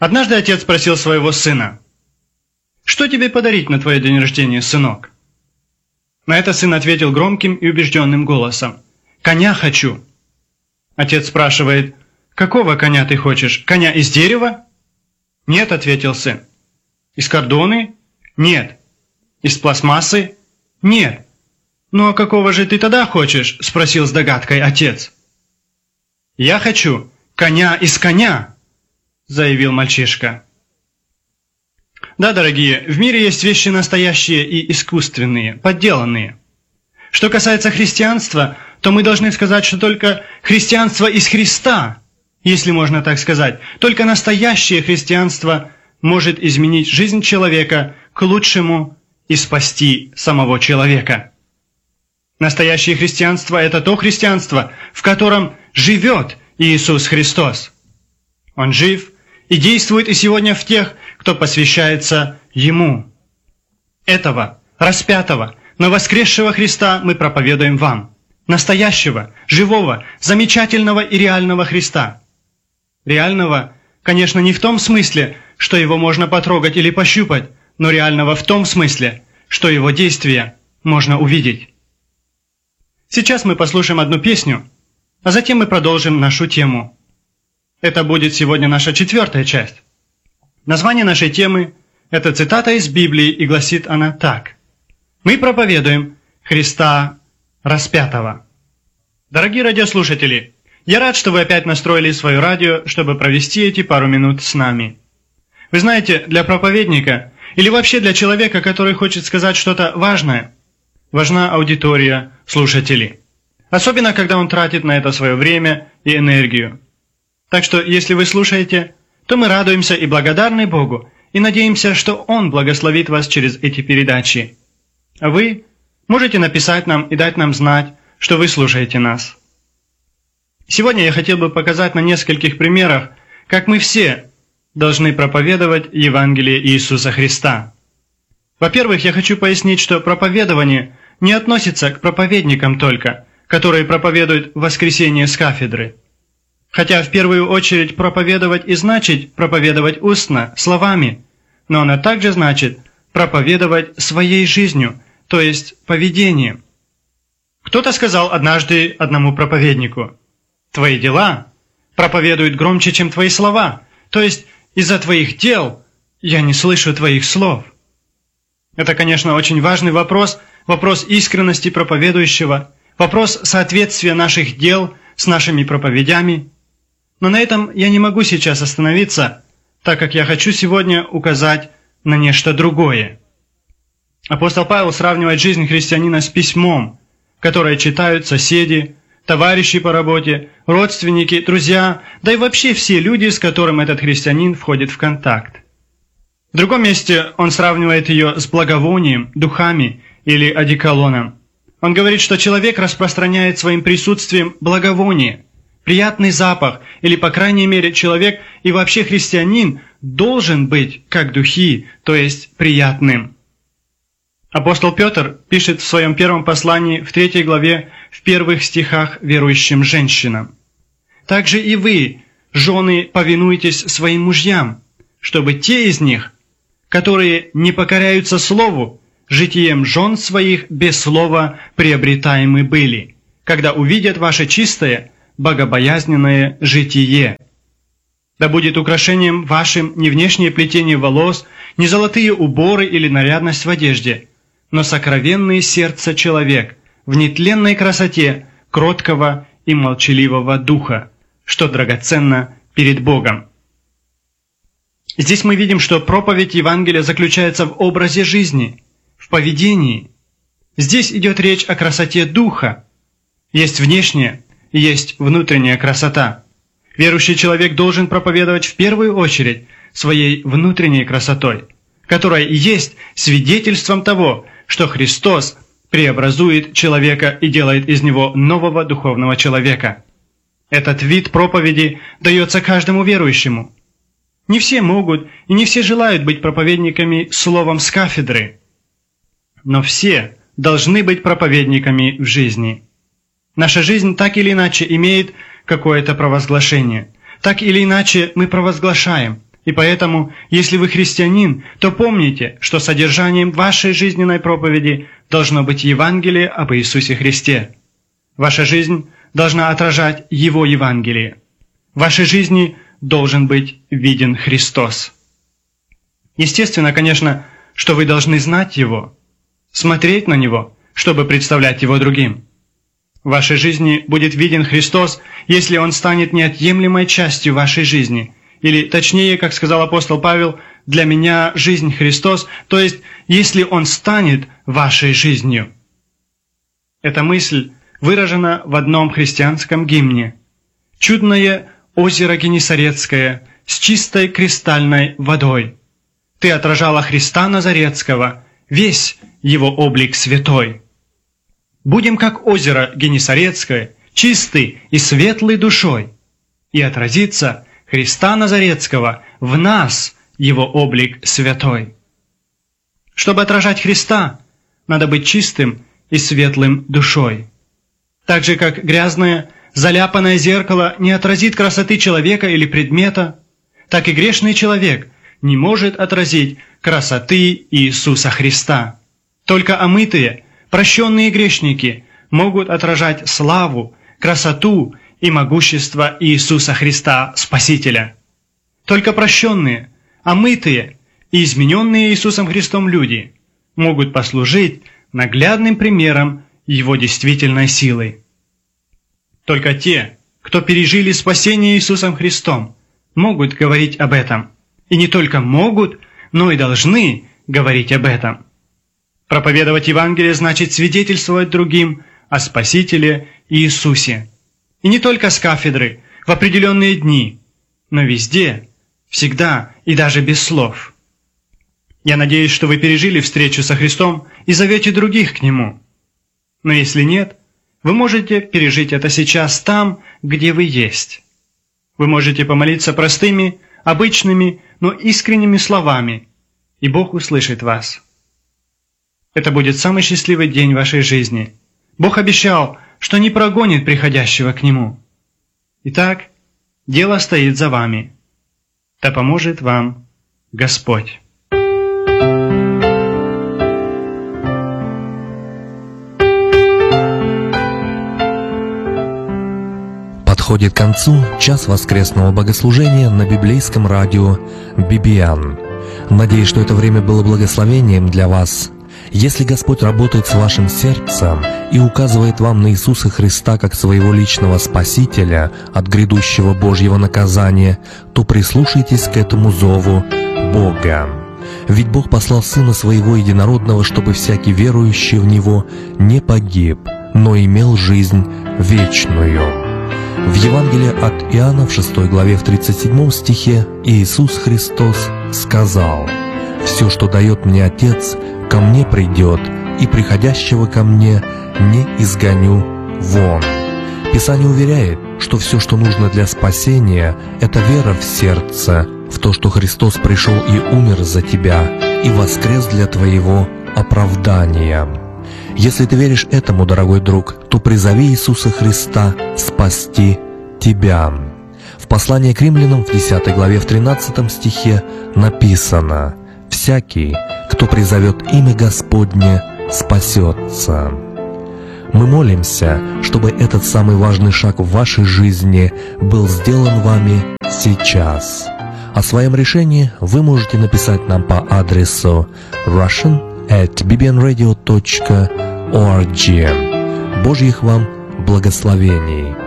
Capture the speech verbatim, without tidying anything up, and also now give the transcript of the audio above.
Однажды отец спросил своего сына: «Что тебе подарить на твое день рождения, сынок?» На это сын ответил громким и убежденным голосом: «Коня хочу». Отец спрашивает: «Какого коня ты хочешь? Коня из дерева?» «Нет», — ответил сын. «Из кордоны?» «Нет». «Из пластмассы?» «Нет». «Ну а какого же ты тогда хочешь?» — спросил с догадкой отец. «Я хочу коня из коня», — заявил мальчишка. Да, дорогие, в мире есть вещи настоящие и искусственные, подделанные. Что касается христианства, то мы должны сказать, что только христианство из Христа, если можно так сказать, только настоящее христианство может изменить жизнь человека к лучшему и спасти самого человека. Настоящее христианство – это то христианство, в котором живет Иисус Христос. Он жив и действует и сегодня в тех, кто посвящается Ему. Этого распятого, но воскресшего Христа мы проповедуем вам. Настоящего, живого, замечательного и реального Христа. Реального, конечно, не в том смысле, что Его можно потрогать или пощупать, но реального в том смысле, что Его действия можно увидеть. Сейчас мы послушаем одну песню, а затем мы продолжим нашу тему. Это будет сегодня наша четвертая часть. Название нашей темы – это цитата из Библии, и гласит она так: «Мы проповедуем Христа распятого». Дорогие радиослушатели, я рад, что вы опять настроили свое радио, чтобы провести эти пару минут с нами. Вы знаете, для проповедника или вообще для человека, который хочет сказать что-то важное, важна аудитория слушателей. Особенно, когда он тратит на это свое время и энергию. Так что, если вы слушаете, то мы радуемся и благодарны Богу, и надеемся, что Он благословит вас через эти передачи. А вы можете написать нам и дать нам знать, что вы слушаете нас. Сегодня я хотел бы показать на нескольких примерах, как мы все должны проповедовать Евангелие Иисуса Христа. Во-первых, я хочу пояснить, что проповедование не относится к проповедникам только, которые проповедуют воскресение с кафедры. Хотя в первую очередь проповедовать и значит проповедовать устно, словами, но оно также значит проповедовать своей жизнью, то есть поведением. Кто-то сказал однажды одному проповеднику: «Твои дела проповедуют громче, чем твои слова, то есть из-за твоих дел я не слышу твоих слов». Это, конечно, очень важный вопрос, вопрос искренности проповедующего, вопрос соответствия наших дел с нашими проповедями. Но на этом я не могу сейчас остановиться, так как я хочу сегодня указать на нечто другое. Апостол Павел сравнивает жизнь христианина с письмом, которое читают соседи, товарищи по работе, родственники, друзья, да и вообще все люди, с которым этот христианин входит в контакт. В другом месте он сравнивает ее с благовонием, духами или одеколоном. Он говорит, что человек распространяет своим присутствием благовоние, приятный запах, или, по крайней мере, человек и вообще христианин должен быть как духи, то есть приятным. Апостол Петр пишет в своем первом послании в третьей главе в первых стихах верующим женщинам: «Также и вы, жены, повинуйтесь своим мужьям, чтобы те из них, которые не покоряются слову, житием жен своих без слова приобретаемы были, когда увидят ваше чистое, богобоязненное житие. Да будет украшением вашим не внешнее плетение волос, не золотые уборы или нарядность в одежде, но сокровенное сердце человек в нетленной красоте кроткого и молчаливого духа, что драгоценно перед Богом». Здесь мы видим, что проповедь Евангелия заключается в образе жизни, в поведении. Здесь идет речь о красоте духа. Есть внешняя и есть внутренняя красота. Верующий человек должен проповедовать в первую очередь своей внутренней красотой, которая и есть свидетельством того, что Христос преобразует человека и делает из него нового духовного человека. Этот вид проповеди дается каждому верующему. Не все могут и не все желают быть проповедниками словом с кафедры, но все должны быть проповедниками в жизни. Наша жизнь так или иначе имеет какое-то провозглашение. Так или иначе мы провозглашаем, И поэтому, если вы христианин, то помните, что содержанием вашей жизненной проповеди должно быть Евангелие об Иисусе Христе. Ваша жизнь должна отражать Его Евангелие. В вашей жизни должен быть виден Христос. Естественно, конечно, что вы должны знать Его, смотреть на Него, чтобы представлять Его другим. В вашей жизни будет виден Христос, если Он станет неотъемлемой частью вашей жизни. Или, точнее, как сказал апостол Павел, «Для меня жизнь Христос», то есть, если Он станет вашей жизнью. Эта мысль выражена в одном христианском гимне. «Чудное озеро Генесарецкое с чистой кристальной водой. Ты отражала Христа Назаретского, весь Его облик святой. Будем, как озеро Генесарецкое, чистый и светлый душой, и отразится Христа Назаретского в нас Его облик святой». Чтобы отражать Христа, надо быть чистым и светлым душой. Так же, как грязное, заляпанное зеркало не отразит красоты человека или предмета, так и грешный человек не может отразить красоты Иисуса Христа. Только омытые, прощенные грешники могут отражать славу, красоту и могущество Иисуса Христа, Спасителя. Только прощенные, омытые и измененные Иисусом Христом люди могут послужить наглядным примером Его действительной силы. Только те, кто пережили спасение Иисусом Христом, могут говорить об этом. И не только могут, но и должны говорить об этом. Проповедовать Евангелие значит свидетельствовать другим о Спасителе Иисусе. И не только с кафедры, в определенные дни, но везде, всегда и даже без слов. Я надеюсь, что вы пережили встречу со Христом и зовете других к Нему. Но если нет, вы можете пережить это сейчас там, где вы есть. Вы можете помолиться простыми, обычными, но искренними словами, и Бог услышит вас. Это будет самый счастливый день вашей жизни. Бог обещал, что не прогонит приходящего к Нему. Итак, дело стоит за вами. Да поможет вам Господь. Подходит к концу час воскресного богослужения на библейском радио би би эн. Надеюсь, что это время было благословением для вас. Если Господь работает с вашим сердцем и указывает вам на Иисуса Христа как своего личного Спасителя от грядущего Божьего наказания, то прислушайтесь к этому зову Бога. Ведь Бог послал Сына Своего Единородного, чтобы всякий верующий в Него не погиб, но имел жизнь вечную. В Евангелии от Иоанна в шестой главе в тридцать седьмом стихе Иисус Христос сказал: «Все, что дает мне Отец, ко мне придет, и приходящего ко мне не изгоню вон». Писание уверяет, что все, что нужно для спасения, это вера в сердце, в то, что Христос пришел и умер за тебя, и воскрес для твоего оправдания. Если ты веришь этому, дорогой друг, то призови Иисуса Христа спасти тебя. В послании к римлянам в десятой главе в тринадцатом стихе написано: «Всякий, кто призовет имя Господне, спасется». Мы молимся, чтобы этот самый важный шаг в вашей жизни был сделан вами сейчас. О своем решении вы можете написать нам по адресу russian at b b n radio dot org. Божьих вам благословений!